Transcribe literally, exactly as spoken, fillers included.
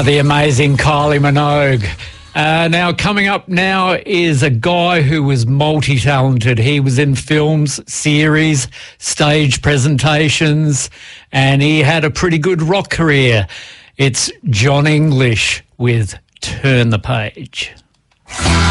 Ah, the amazing Kylie Minogue. Uh, now, coming up now is a guy who was multi-talented. He was in films, series, stage presentations, and he had a pretty good rock career. It's John English with Turn the Page.